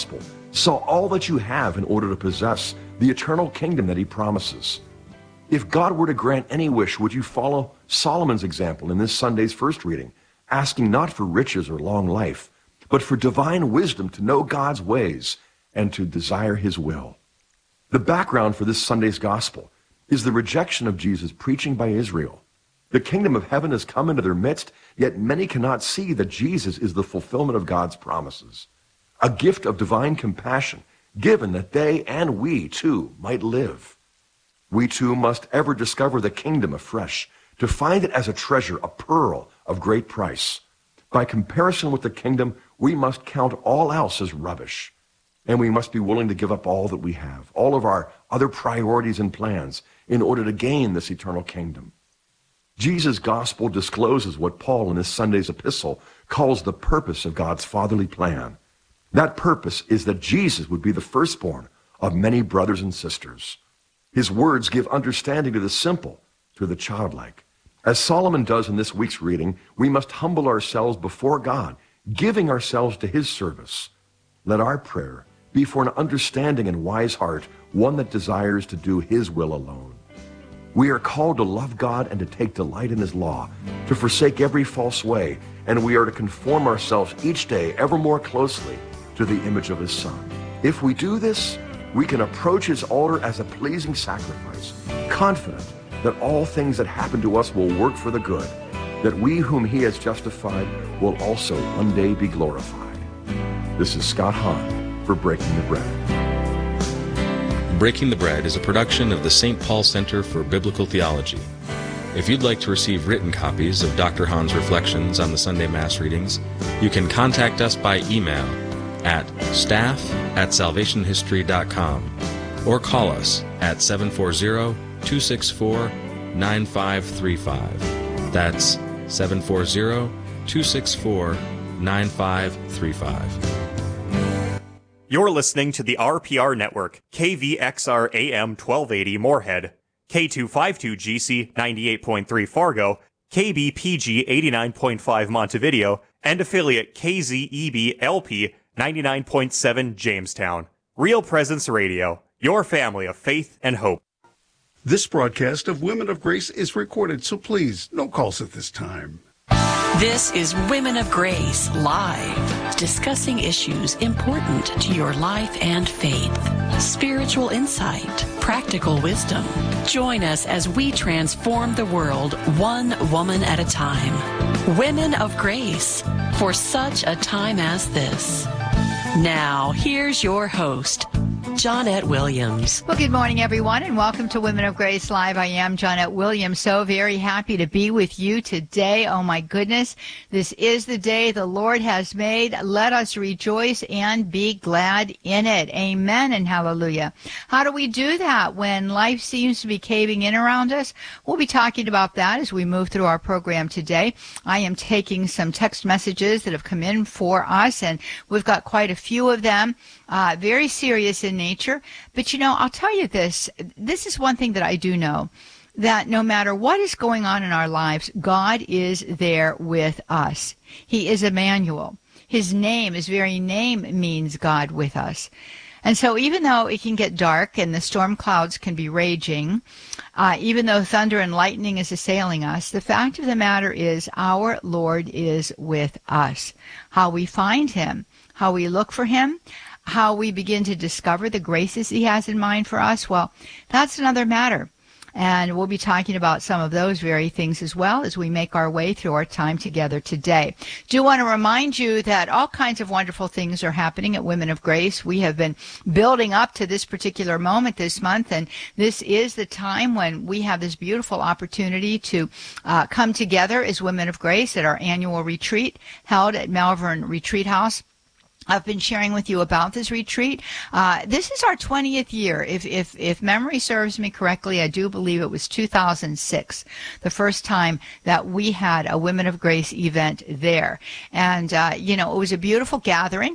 gospel, sell all that you have in order to possess the eternal kingdom that he promises. If God were to grant any wish, would you follow Solomon's example in this Sunday's first reading, asking not for riches or long life, but for divine wisdom to know God's ways and to desire his will? The background for this Sunday's gospel is the rejection of Jesus' preaching by Israel. The kingdom of heaven has come into their midst, yet many cannot see that Jesus is the fulfillment of God's promises, a gift of divine compassion given that they and we too might live. We too must ever discover the kingdom afresh, to find it as a treasure, a pearl of great price. By comparison with the kingdom, we must count all else as rubbish, and we must be willing to give up all that we have, all of our other priorities and plans, in order to gain this eternal kingdom. Jesus' gospel discloses what Paul in this Sunday's epistle calls the purpose of God's fatherly plan. That purpose is that Jesus would be the firstborn of many brothers and sisters. His words give understanding to the simple, to the childlike. As Solomon does in this week's reading, we must humble ourselves before God, giving ourselves to his service. Let our prayer be for an understanding and wise heart, one that desires to do his will alone. We are called to love God and to take delight in his law, to forsake every false way, and we are to conform ourselves each day ever more closely to the image of his Son. If we do this, we can approach his altar as a pleasing sacrifice, confident that all things that happen to us will work for the good, that we whom he has justified will also one day be glorified. This is Scott Hahn for Breaking the Bread. Breaking the Bread is a production of the St. Paul Center for Biblical Theology. If you'd like to receive written copies of Dr. Hahn's reflections on the Sunday Mass readings, you can contact us by email at staff@salvationhistory.com or call us at 740-264-9535. That's 740-264-9535. You're listening to the RPR Network, KVXR AM 1280 Moorhead, K252GC 98.3 Fargo, KBPG 89.5 Montevideo, and affiliate KZEB LP 99.7 Jamestown. Real Presence Radio, your family of faith and hope. This broadcast of Women of Grace is recorded, so please, no calls at this time. This is Women of Grace Live, discussing issues important to your life and faith. Spiritual insight, practical wisdom. Join us as we transform the world one woman at a time. Women of Grace, for such a time as this. Now, here's your host, Johnette Williams. Well, good morning, everyone, and welcome to Women of Grace Live. I am Johnette Williams. So very happy to be with you today. Oh, my goodness. This is the day the Lord has made. Let us rejoice and be glad in it. Amen and hallelujah. How do we do that when life seems to be caving in around us? We'll be talking about that as we move through our program today. I am taking some text messages that have come in for us, and we've got quite a few of them, very serious in nature. But, you know, I'll tell you this. This is one thing that I do know, that no matter what is going on in our lives, God is there with us. He is Emmanuel. His name, his very name means God with us. And so even though it can get dark and the storm clouds can be raging, even though thunder and lightning is assailing us, the fact of the matter is our Lord is with us. How we find him, how we look for him, how we begin to discover the graces he has in mind for us, well, that's another matter. And we'll be talking about some of those very things as well as we make our way through our time together today. Do want to remind you that all kinds of wonderful things are happening at Women of Grace. We have been building up to this particular moment this month, and this is the time when we have this beautiful opportunity to come together as Women of Grace at our annual retreat held at Malvern Retreat House. I've been sharing with you about this retreat. This is our 20th year. If memory serves me correctly, I do believe it was 2006, the first time that we had a Women of Grace event there. And, you know, it was a beautiful gathering.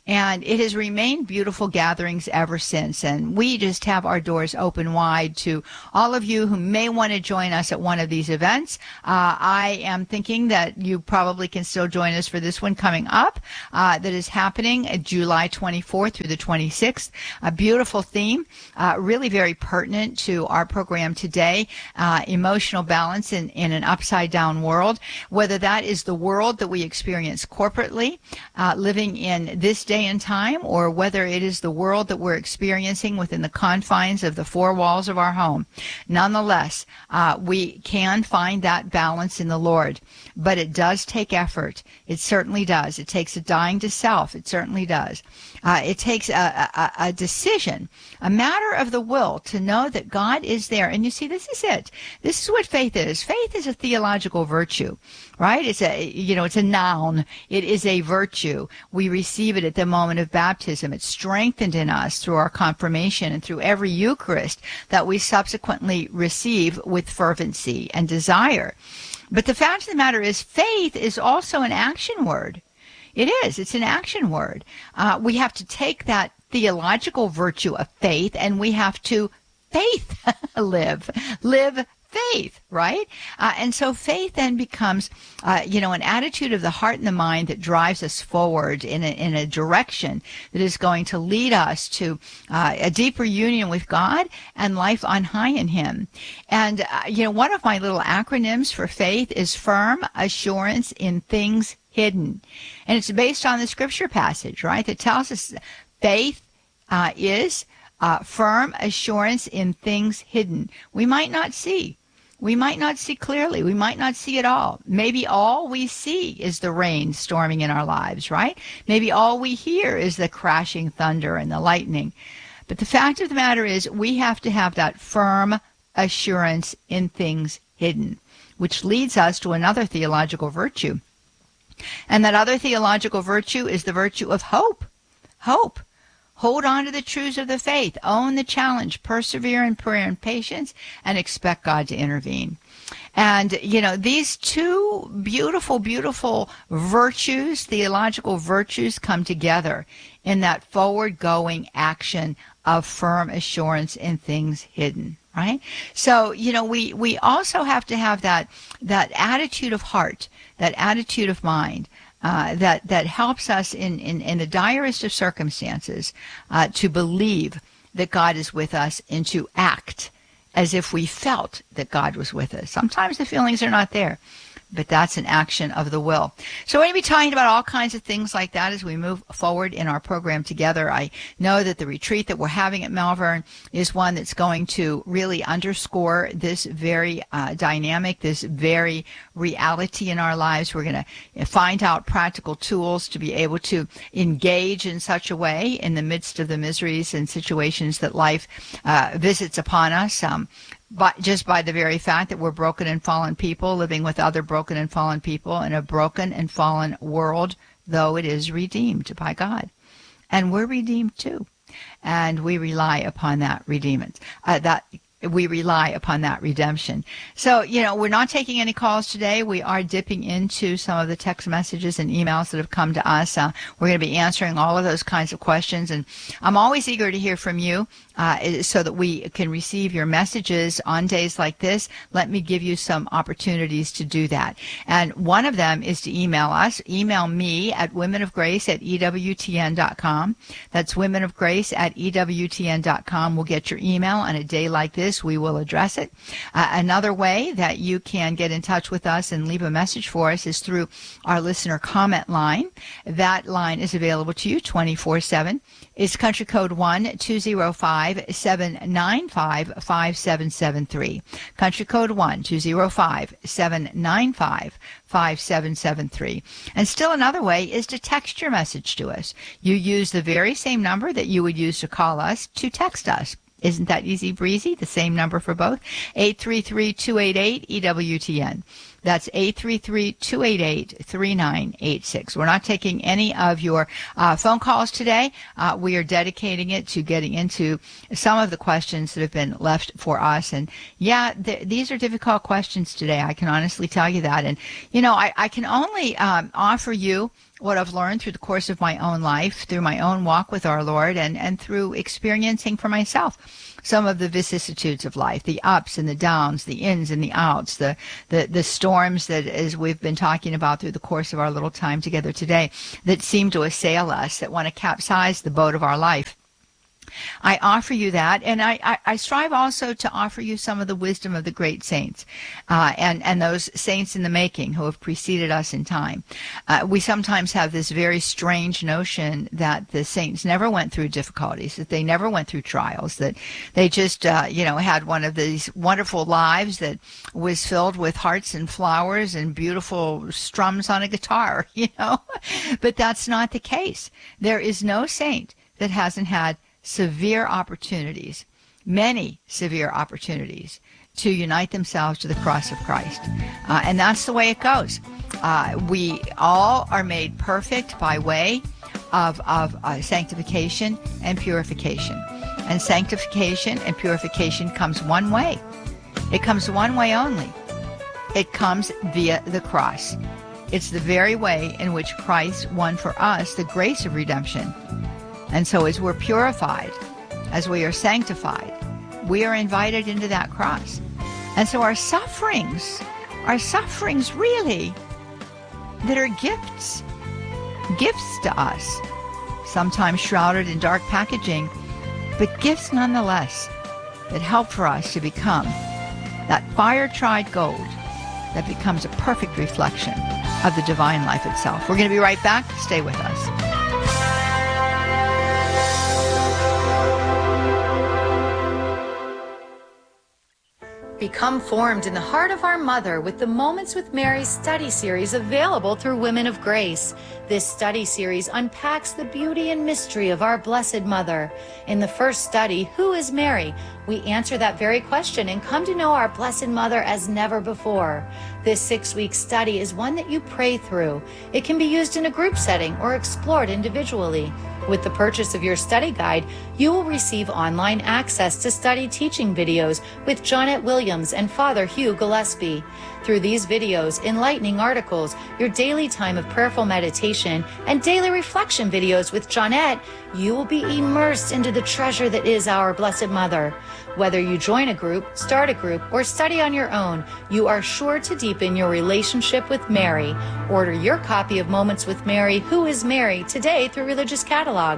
And it has remained beautiful gatherings ever since. And we just have our doors open wide to all of you who may want to join us at one of these events. I am thinking that you probably can still join us for this one coming up that is happening July 24th through the 26th. A beautiful theme, really very pertinent to our program today, emotional balance in an upside-down world, whether that is the world that we experience corporately, living in this day and time, or whether it is the world that we're experiencing within the confines of the four walls of our home. Nonetheless, we can find that balance in the Lord, but it does take effort. It certainly does. It takes a dying to self. It certainly does. It takes a decision, a matter of the will to know that God is there. And you see, this is it. This is what faith is. Faith is a theological virtue, right? It's a noun. It is a virtue. We receive it at the moment of baptism. It's strengthened in us through our confirmation and through every Eucharist that we subsequently receive with fervency and desire. But the fact of the matter is, faith is also an action word. It is. It's an action word. We have to take that theological virtue of faith and we have to live faith, right? And so faith then becomes, an attitude of the heart and the mind that drives us forward in a direction that is going to lead us to a deeper union with God and life on high in Him. And, one of my little acronyms for faith is firm assurance in things hidden. And it's based on the scripture passage, right, that tells us faith is firm assurance in things hidden. We might not see. We might not see clearly. We might not see it all. Maybe all we see is the rain storming in our lives, right? Maybe all we hear is the crashing thunder and the lightning. But the fact of the matter is we have to have that firm assurance in things hidden, which leads us to another theological virtue. And that other theological virtue is the virtue of hope. Hope. Hold on to the truths of the faith. Own the challenge. Persevere in prayer and patience and expect God to intervene. And, these two beautiful, beautiful virtues, theological virtues, come together in that forward-going action of firm assurance in things hidden, right? So, we also have to have that attitude of heart, that attitude of mind, that helps us in the direst of circumstances to believe that God is with us and to act as if we felt that God was with us. Sometimes the feelings are not there, but that's an action of the will. So we're going to be talking about all kinds of things like that as we move forward in our program together. I know that the retreat that we're having at Malvern is one that's going to really underscore this very dynamic, this very reality in our lives. We're going to find out practical tools to be able to engage in such a way in the midst of the miseries and situations that life visits upon us. But just by the very fact that we're broken and fallen people living with other broken and fallen people in a broken and fallen world, though it is redeemed by God. And we're redeemed too. And we rely upon that we rely upon that redemption. So, we're not taking any calls today. We are dipping into some of the text messages and emails that have come to us. We're going to be answering all of those kinds of questions. And I'm always eager to hear from you so that we can receive your messages on days like this. Let me give you some opportunities to do that. And one of them is to email us. Email me at womenofgrace@ewtn.com. That's womenofgrace@ewtn.com. We'll get your email on a day like this. We will address it. Another way that you can get in touch with us and leave a message for us is through our listener comment line. That line is available to you 24/7. It's country code 1-205-795-5773. Country code 1-205-795-5773. And still another way is to text your message to us. You use the very same number that you would use to call us to text us. Isn't that easy breezy? The same number for both. 833-288-EWTN. That's 833-288-3986. We're not taking any of your phone calls today. We are dedicating it to getting into some of the questions that have been left for us. And yeah, these are difficult questions today. I can honestly tell you that. And, you know, I can only offer you what I've learned through the course of my own life, through my own walk with our Lord, and through experiencing for myself some of the vicissitudes of life, the ups and the downs, the ins and the outs, the storms that, as we've been talking about through the course of our little time together today, that seem to assail us, that want to capsize the boat of our life. I offer you that, and I strive also to offer you some of the wisdom of the great saints, and those saints in the making who have preceded us in time. We sometimes have this very strange notion that the saints never went through difficulties, that they never went through trials, that they just, had one of these wonderful lives that was filled with hearts and flowers and beautiful strums on a guitar, But that's not the case. There is no saint that hasn't had severe opportunities, many severe opportunities, to unite themselves to the cross of Christ. And that's the way it goes. We all are made perfect by way of sanctification and purification. And sanctification and purification comes one way. It comes one way only. It comes via the cross. It's the very way in which Christ won for us the grace of redemption. And so as we're purified, as we are sanctified, we are invited into that cross. And so our sufferings really, that are gifts to us, sometimes shrouded in dark packaging, but gifts nonetheless that help for us to become that fire-tried gold that becomes a perfect reflection of the divine life itself. We're going to be right back. Stay with us. Become formed in the heart of our mother with the Moments with Mary study series available through Women of Grace. This study series unpacks the beauty and mystery of our Blessed Mother. In the first study, Who is Mary? We answer that very question and come to know our Blessed Mother as never before. This 6-week study is one that you pray through. It can be used in a group setting or explored individually. With the purchase of your study guide, you will receive online access to study teaching videos with Johnette Williams and Father Hugh Gillespie. Through these videos, enlightening articles, your daily time of prayerful meditation, and daily reflection videos with Johnette, you will be immersed into the treasure that is our Blessed Mother. Whether you join a group, start a group, or study on your own, you are sure to deepen your relationship with Mary. Order your copy of Moments with Mary, Who is Mary, today through Religious Catalog,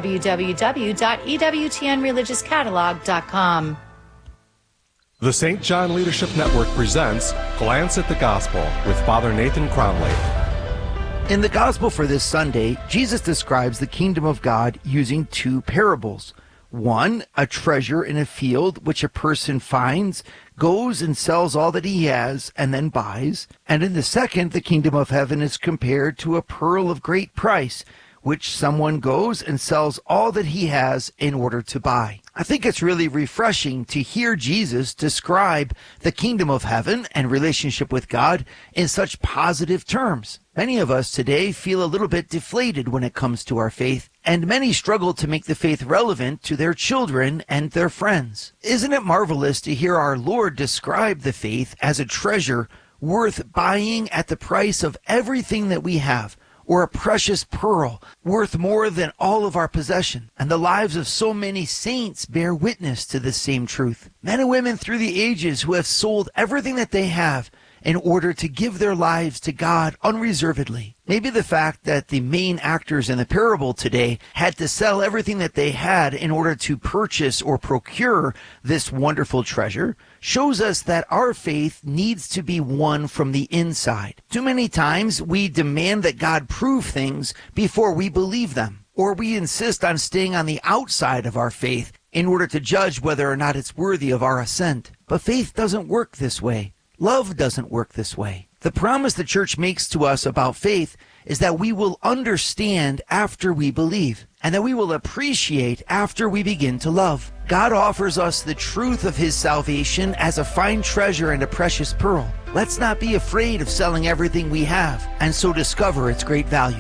www.ewtnreligiouscatalog.com. The St. John Leadership Network presents Glance at the Gospel with Father Nathan Cromley. In the Gospel for this Sunday, Jesus describes the kingdom of God using two parables. One, a treasure in a field which a person finds, goes and sells all that he has, and then buys. And in the second, the kingdom of heaven is compared to a pearl of great price, which someone goes and sells all that he has in order to buy. I think it's really refreshing to hear Jesus describe the kingdom of heaven and relationship with God in such positive terms. Many of us today feel a little bit deflated when it comes to our faith, and many struggle to make the faith relevant to their children and their friends. Isn't it marvelous to hear our Lord describe the faith as a treasure worth buying at the price of everything that we have, or a precious pearl worth more than all of our possession? And the lives of so many saints bear witness to this same truth. Men and women through the ages who have sold everything that they have in order to give their lives to God unreservedly. Maybe the fact that the main actors in the parable today had to sell everything that they had in order to purchase or procure this wonderful treasure shows us that our faith needs to be won from the inside. Too many times we demand that God prove things before we believe them, or we insist on staying on the outside of our faith in order to judge whether or not it's worthy of our assent. But faith doesn't work this way. Love doesn't work this way. The promise the church makes to us about faith is that we will understand after we believe, and that we will appreciate after we begin to love. God offers us the truth of his salvation as a fine treasure and a precious pearl. Let's not be afraid of selling everything we have, and so discover its great value.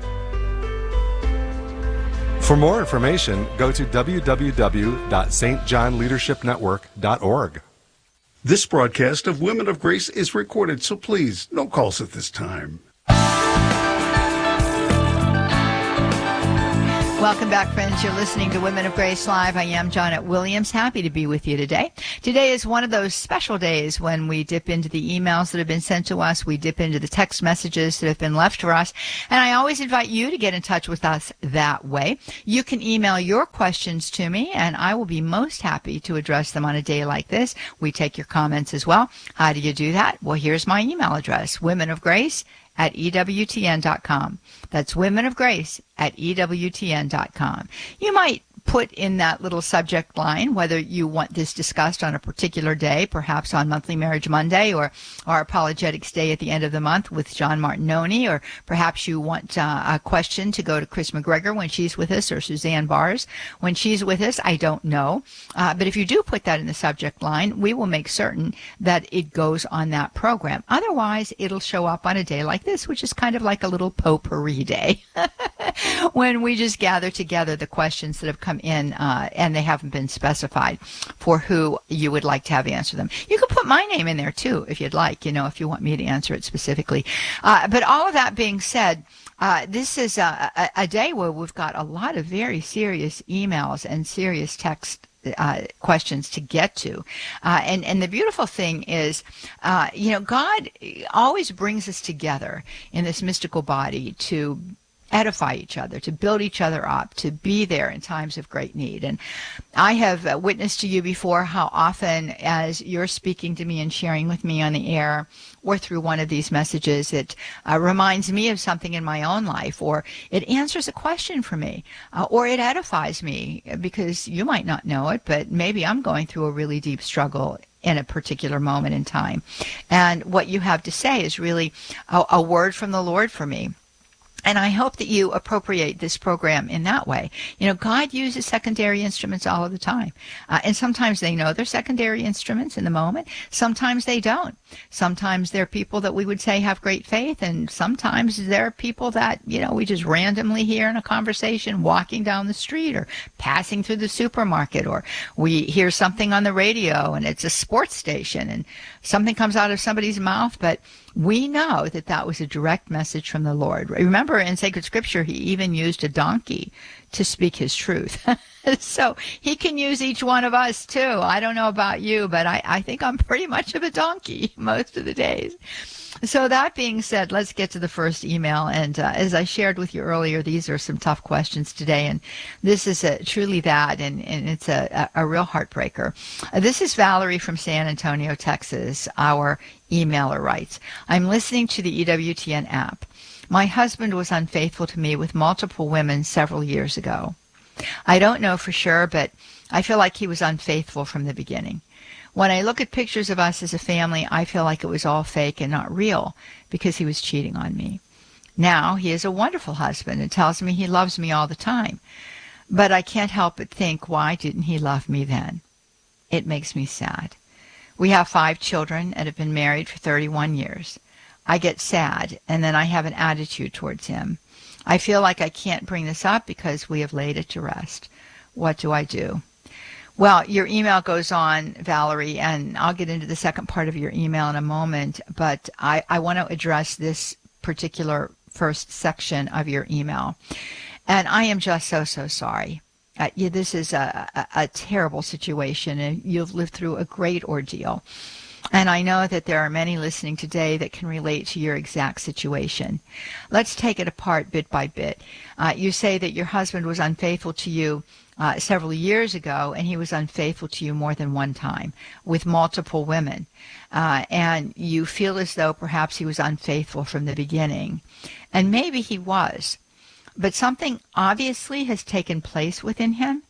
For more information, go to www.stjohnleadershipnetwork.org. This broadcast of Women of Grace is recorded, so please, no calls at this time. Welcome back, friends. You're listening to Women of Grace Live. I am Janet Williams. Happy to be with you today. Today is one of those special days when we dip into the emails that have been sent to us. We dip into the text messages that have been left for us. And I always invite you to get in touch with us that way. You can email your questions to me, and I will be most happy to address them on a day like this. We take your comments as well. How do you do that? Well, here's my email address, womenofgrace@EWTN.com. That's womenofgrace@EWTN.com. You might put in that little subject line whether you want this discussed on a particular day, perhaps on Monthly Marriage Monday or our Apologetics Day at the end of the month with John Martinoni, or perhaps you want a question to go to Chris McGregor when she's with us, or Suzanne Bars when she's with us. I don't know. But if you do put that in the subject line, we will make certain that it goes on that program. Otherwise, it'll show up on a day like this, which is kind of like a little potpourri day when we just gather together the questions that have come in and they haven't been specified for who you would like to have answer them. You can put my name in there too if you'd like, if you want me to answer it specifically. But all of that being said, this is a day where we've got a lot of very serious emails and serious text questions to get to. And the beautiful thing is, God always brings us together in this mystical body to edify each other, to build each other up, to be there in times of great need. And I have witnessed to you before how often, as you're speaking to me and sharing with me on the air or through one of these messages, it reminds me of something in my own life, or it answers a question for me, or it edifies me, because you might not know it, but maybe I'm going through a really deep struggle in a particular moment in time. And what you have to say is really a word from the Lord for me. And I hope that you appropriate this program in that way. God uses secondary instruments all of the time. And sometimes they know they're secondary instruments in the moment. Sometimes they don't. Sometimes they're people that we would say have great faith. And sometimes they're people that, we just randomly hear in a conversation walking down the street or passing through the supermarket, or we hear something on the radio and it's a sports station and something comes out of somebody's mouth, but we know that that was a direct message from the Lord. Remember, in sacred scripture, he even used a donkey to speak his truth. So he can use each one of us too. I don't know about you, but I think I'm pretty much of a donkey most of the days. So that being said, let's get to the first email. And as I shared with you earlier, these are some tough questions today. And this is truly that, and it's a real heartbreaker. This is Valerie from San Antonio, Texas. Our emailer writes, I'm listening to the EWTN app. My husband was unfaithful to me with multiple women several years ago. I don't know for sure, but I feel like he was unfaithful from the beginning. When I look at pictures of us as a family, I feel like it was all fake and not real because he was cheating on me. Now he is a wonderful husband and tells me he loves me all the time. But I can't help but think, why didn't he love me then? It makes me sad. We have 5 children and have been married for 31 years. I get sad, and then I have an attitude towards him. I feel like I can't bring this up because we have laid it to rest. What do I do? Well, your email goes on, Valerie, and I'll get into the second part of your email in a moment, but I want to address this particular first section of your email. And I am just so sorry. This is a terrible situation, and you've lived through a great ordeal. And I know that there are many listening today that can relate to your exact situation. Let's take it apart bit by bit. You say that your husband was unfaithful to you several years ago, and he was unfaithful to you more than one time with multiple women. And you feel as though perhaps he was unfaithful from the beginning. And maybe he was. But something obviously has taken place within him.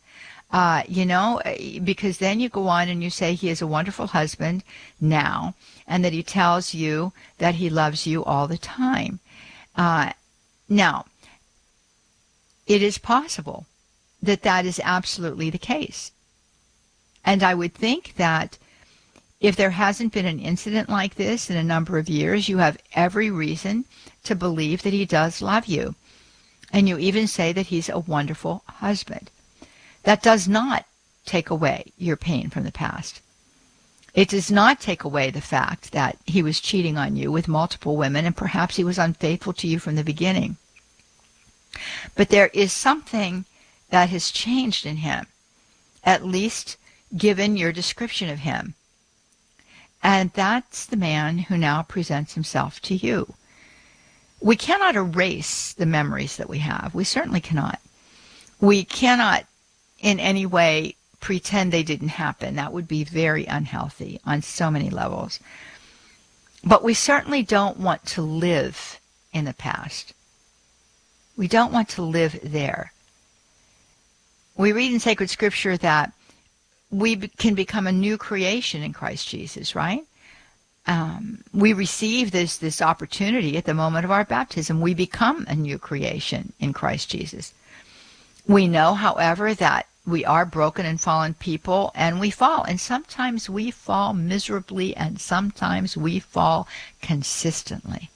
Because then you go on and you say he is a wonderful husband now, and that he tells you that he loves you all the time. Now, it is possible that that is absolutely the case. And I would think that if there hasn't been an incident like this in a number of years, you have every reason to believe that he does love you. And you even say that he's a wonderful husband. That does not take away your pain from the past. It does not take away the fact that he was cheating on you with multiple women and perhaps he was unfaithful to you from the beginning. But there is something that has changed in him, at least given your description of him. And that's the man who now presents himself to you. We cannot erase the memories that we have. We certainly cannot. We cannot in any way pretend they didn't happen. That would be very unhealthy on so many levels. But we certainly don't want to live in the past. We don't want to live there. We read in sacred scripture that we can become a new creation in Christ Jesus, right? We receive this opportunity at the moment of our baptism. We become a new creation in Christ Jesus. We know, however, that we are broken and fallen people, and we fall. And sometimes we fall miserably, and sometimes we fall consistently.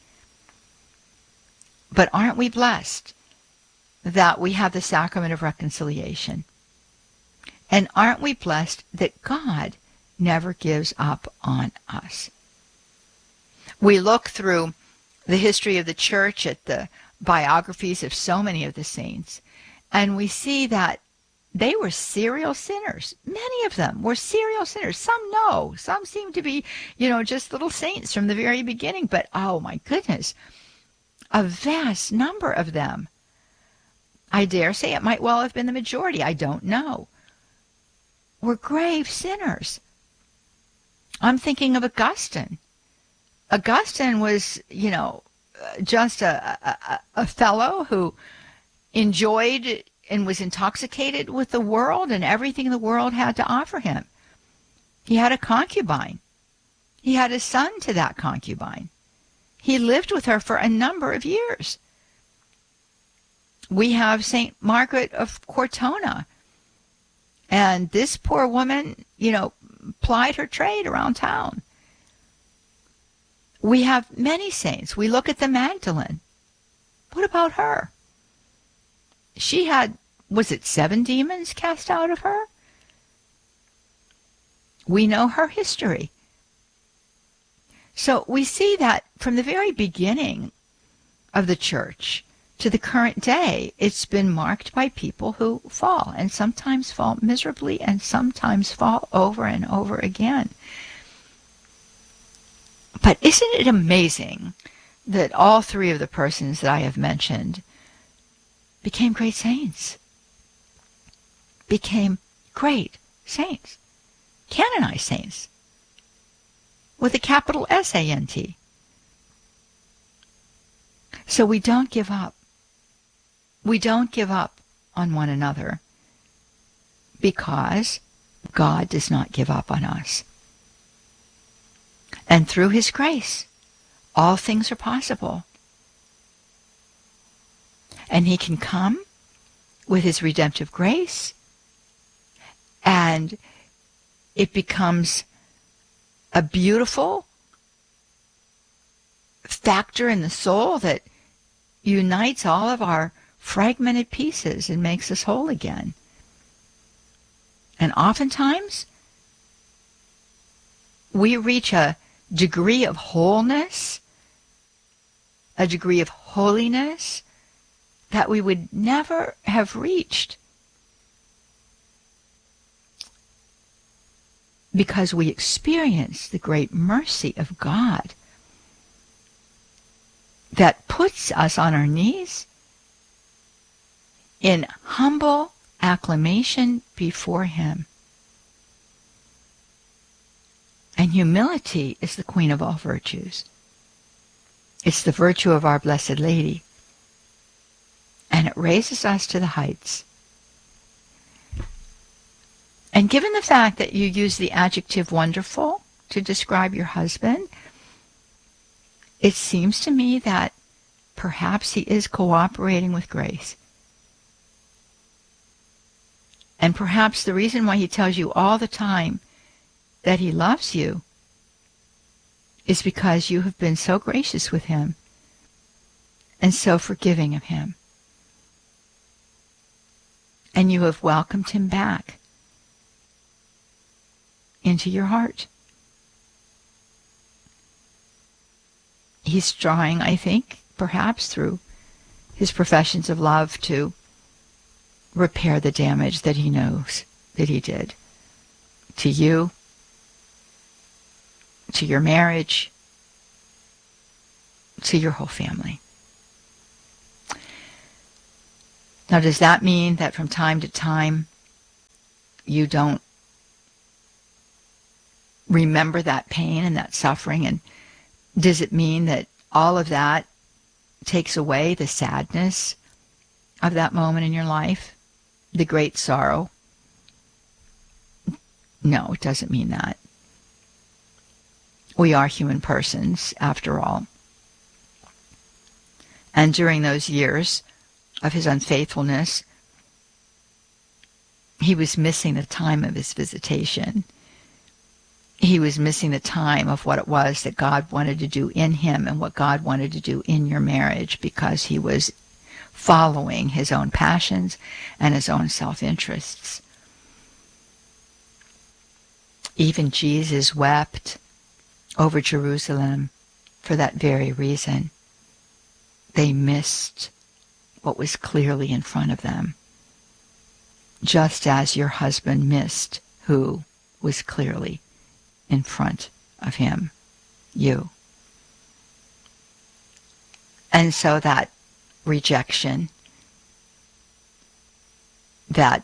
But aren't we blessed that we have the sacrament of reconciliation? And aren't we blessed that God never gives up on us? We look through the history of the church at the biographies of so many of the saints, and we see that they were serial sinners. Many of them were serial sinners. Some no. Some seem to be, just little saints from the very beginning. But, oh my goodness, a vast number of them. I dare say it might well have been the majority. I don't know. Were grave sinners. I'm thinking of Augustine. Augustine was, just a fellow who enjoyed and was intoxicated with the world and everything the world had to offer him. He had a concubine. He had a son to that concubine. He lived with her for a number of years. We have St. Margaret of Cortona. And this poor woman, plied her trade around town. We have many saints. We look at the Magdalene. What about her? She had, was it 7 demons cast out of her? We know her history. So we see that from the very beginning of the church to the current day, it's been marked by people who fall, and sometimes fall miserably, and sometimes fall over and over again. But isn't it amazing that all 3 of the persons that I have mentioned became great saints? Became great saints. Canonized saints. With a capital S-A-N-T. So we don't give up. We don't give up on one another because God does not give up on us. And through His grace, all things are possible. And He can come with His redemptive grace, and it becomes a beautiful factor in the soul that unites all of our fragmented pieces and makes us whole again. And oftentimes, we reach a degree of wholeness, a degree of holiness that we would never have reached because we experience the great mercy of God that puts us on our knees in humble acclamation before Him. And humility is the queen of all virtues. It's the virtue of our Blessed Lady. And it raises us to the heights. And given the fact that you use the adjective wonderful to describe your husband, it seems to me that perhaps he is cooperating with grace. And perhaps the reason why he tells you all the time that he loves you is because you have been so gracious with him and so forgiving of him. And you have welcomed him back into your heart. He's trying, I think, perhaps through his professions of love to repair the damage that he knows that he did to you, to your marriage, to your whole family. Now, does that mean that from time to time you don't remember that pain and that suffering? And does it mean that all of that takes away the sadness of that moment in your life, the great sorrow? No, it doesn't mean that. We are human persons, after all. And during those years of his unfaithfulness, he was missing the time of his visitation. He was missing the time of what it was that God wanted to do in him and what God wanted to do in your marriage, because he was following his own passions and his own self-interests. Even Jesus wept over Jerusalem for that very reason. They missed what was clearly in front of them, just as your husband missed who was clearly in front of him, you. And so that rejection, that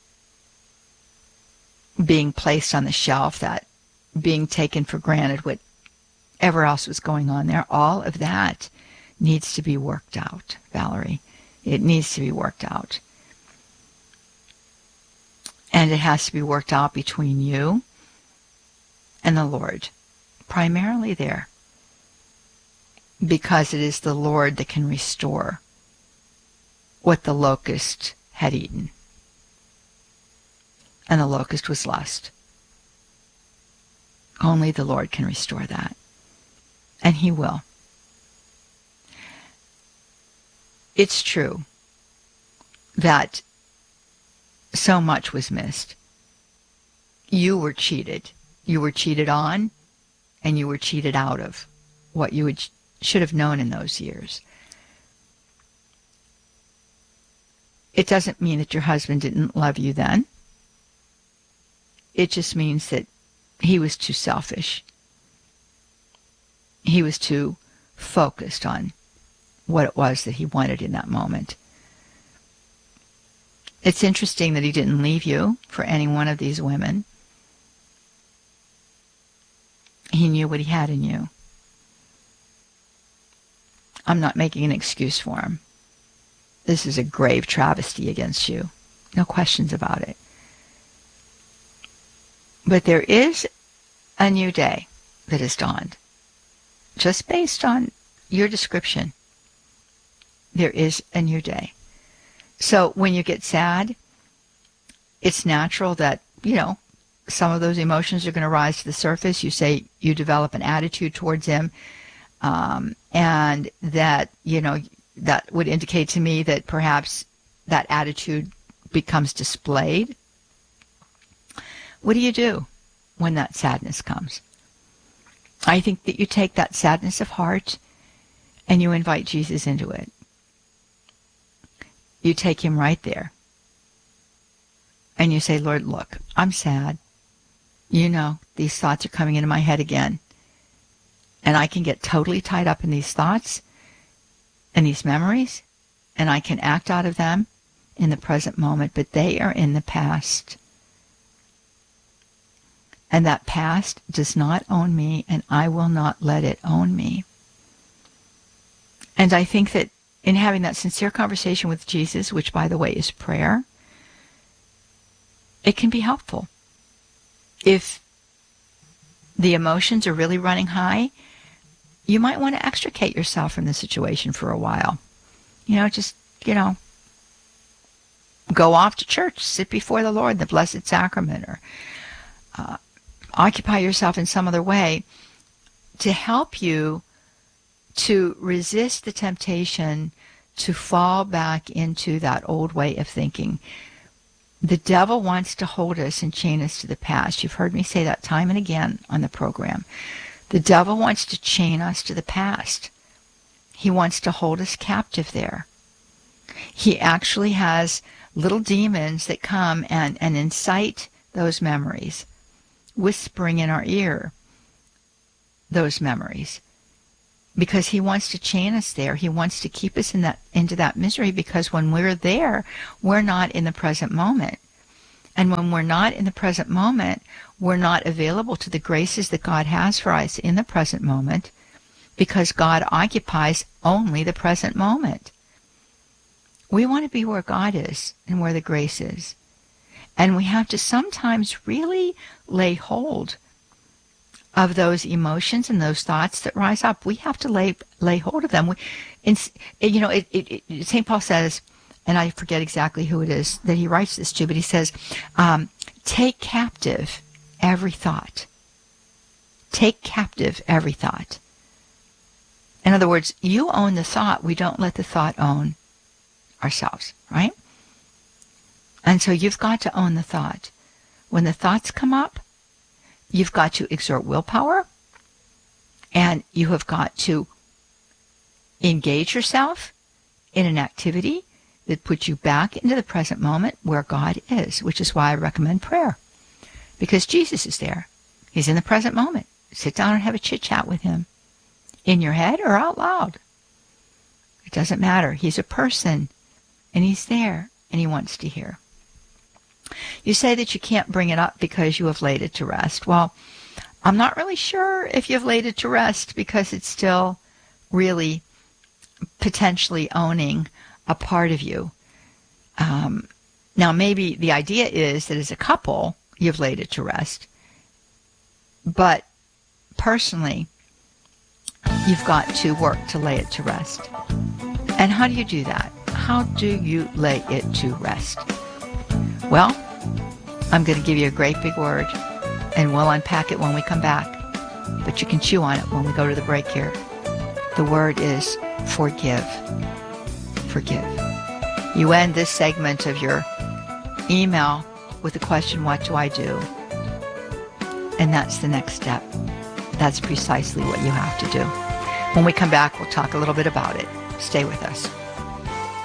being placed on the shelf, that being taken for granted, whatever else was going on there, all of that needs to be worked out, Valerie. It needs to be worked out. And it has to be worked out between you and the Lord, primarily there, because it is the Lord that can restore what the locust had eaten. And the locust was lust. Only the Lord can restore that. And he will. It's true that so much was missed. You were cheated. You were cheated on, and you were cheated out of what you should have known in those years. It doesn't mean that your husband didn't love you then. It just means that he was too selfish. He was too focused on what it was that he wanted in that moment. It's interesting that he didn't leave you for any one of these women. He knew what he had in you. I'm not making an excuse for him. This is a grave travesty against you. No questions about it. But there is a new day that has dawned. Just based on your description, there is a new day. So when you get sad, it's natural that, some of those emotions are going to rise to the surface. You say you develop an attitude towards him, and that, that would indicate to me that perhaps that attitude becomes displayed. What do you do when that sadness comes? I think that you take that sadness of heart and you invite Jesus into it. You take him right there. And you say, Lord, look, I'm sad. These thoughts are coming into my head again. And I can get totally tied up in these thoughts and these memories, and I can act out of them in the present moment, but they are in the past. And that past does not own me, and I will not let it own me. And I think that in having that sincere conversation with Jesus, which, by the way, is prayer, it can be helpful. If the emotions are really running high you might want to extricate yourself from the situation for a while. Just, go off to church, sit before the Lord, the Blessed Sacrament, or occupy yourself in some other way to help you to resist the temptation to fall back into that old way of thinking. The devil wants to hold us and chain us to the past. You've heard me say that time and again on the program. The devil wants to chain us to the past. He wants to hold us captive there. He actually has little demons that come and incite those memories, whispering in our ear those memories, because he wants to chain us there. He wants to keep us into that misery, because when we're there, we're not in the present moment. And when we're not in the present moment, we're not available to the graces that God has for us in the present moment, because God occupies only the present moment. We want to be where God is and where the grace is. And we have to sometimes really lay hold of those emotions and those thoughts that rise up. We have to lay hold of them. St. Paul says, and I forget exactly who it is that he writes this to, but he says, take captive every thought. Take captive every thought. In other words, you own the thought. We don't let the thought own ourselves, right? And so you've got to own the thought. When the thoughts come up, you've got to exert willpower, and you have got to engage yourself in an activity that puts you back into the present moment where God is, which is why I recommend prayer, because Jesus is there. He's in the present moment. Sit down and have a chit-chat with him, in your head or out loud. It doesn't matter. He's a person, and he's there, and he wants to hear. You say that you can't bring it up because you have laid it to rest. Well, I'm not really sure if you've laid it to rest, because it's still really potentially owning a part of you. Now, maybe the idea is that as a couple, you've laid it to rest. But personally, you've got to work to lay it to rest. And how do you do that? How do you lay it to rest? Well, I'm going to give you a great big word, and we'll unpack it when we come back. But you can chew on it when we go to the break here. The word is forgive. Forgive. You end this segment of your email with the question, what do I do? And that's the next step. That's precisely what you have to do. When we come back, we'll talk a little bit about it. Stay with us.